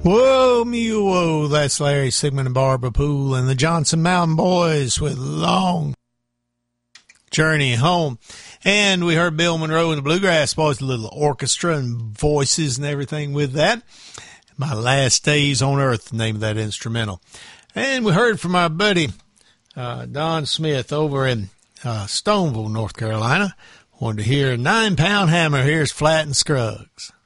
Whoa, me whoa, that's Larry Sigmund and Barbara Poole and the Johnson Mountain Boys with Long Journey Home. And we heard Bill Monroe and the Bluegrass Boys, a little orchestra and voices and everything with that. My Last Days on Earth, the name of that instrumental. And we heard from our buddy Don Smith over in Stoneville, North Carolina. Wanted to hear a 9-pound hammer. Here's Flat and Scruggs.